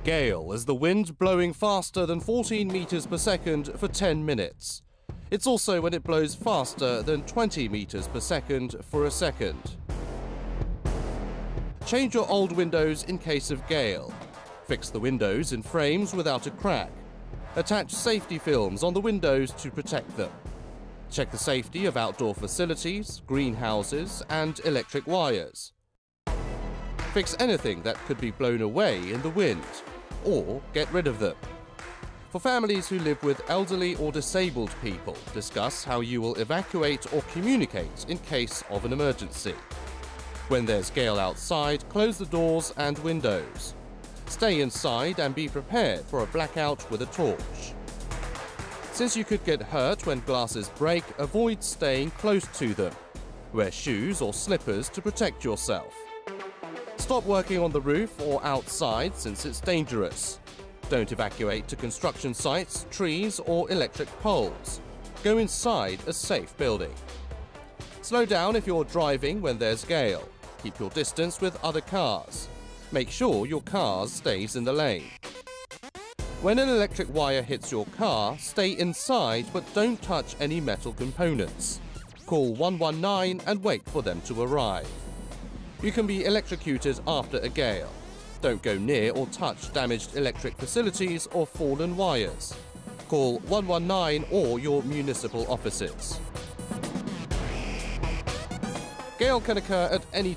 Gale is the wind blowing faster than 14 meters per second for 10 minutes. It's also when it blows faster than 20 meters per second for a second. Change your old windows in case of gale. Fix the windows in frames without a crack. Attach safety films on the windows to protect them. Check the safety of outdoor facilities, greenhouses, and electric wires. Fix anything that could be blown away in the wind, or get rid of them. For families who live with elderly or disabled people, discuss how you will evacuate or communicate in case of an emergency. When there's gale outside, close the doors and windows. Stay inside and be prepared for a blackout with a torch. Since you could get hurt when glasses break, avoid staying close to them. Wear shoes or slippers to protect yourself. Stop working on the roof or outside since it's dangerous. Don't evacuate to construction sites, trees or electric poles. Go inside a safe building. Slow down if you're driving when there's gale. Keep your distance with other cars. Make sure your car stays in the lane. When an electric wire hits your car, stay inside but don't touch any metal components. Call 119 and wait for them to arrive. You can be electrocuted after a gale. Don't go near or touch damaged electric facilities or fallen wires. Call 119 or your municipal offices. Gale can occur at any